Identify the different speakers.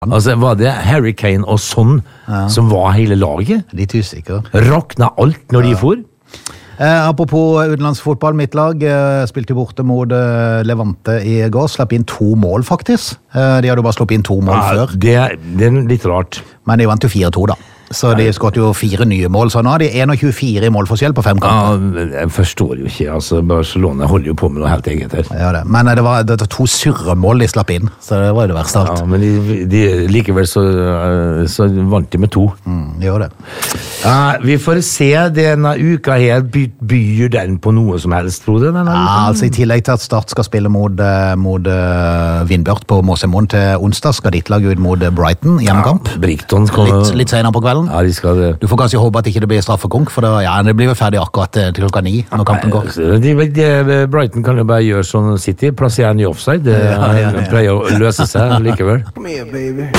Speaker 1: Altså, var det Harry Kane og Son som var hele laget?
Speaker 2: Litt usikker.
Speaker 1: Rakna alt når de for?
Speaker 2: Apropos utenlandsfotball, mitt lag spilte borte mot Levante i går, slapp inn 2 mål faktisk. De hadde jo bare sluppet inn 2 mål før.
Speaker 1: Det er litt rart.
Speaker 2: Men de vant jo 4-2 da. Så de skått jo 4 nye mål, så nå har de 21-4 i målforskjell på 5 kamper.
Speaker 1: Ja, jeg forstår jo ikke, altså Barcelona holder jo på med noe helt eget her.
Speaker 2: Ja, det. Men det var 2 surremål de slapp inn, så det var jo det verste alt.
Speaker 1: Ja, men likevel så vant de med 2.
Speaker 2: De gjør det.
Speaker 1: Vi får se denne uka her, byr den på noe som helst, Frode?
Speaker 2: Altså i tillegg til at Start skal spille mot Vindbjart på Måsemoen til onsdag, skal ditt lag ut mot Brighton, hjemmekamp.
Speaker 1: Ja, Brighton
Speaker 2: litt senere på kvelden.
Speaker 1: Ja, de skal det.
Speaker 2: Du får kanskje håpe at ikke det blir straffekonk, for det blir jo ferdig akkurat til klokka 9 når kampen går.
Speaker 1: Brighton kan jo bare gjøre sånn City, plassere en i offside. Det pleier å løse seg likevel.
Speaker 3: Come here, baby.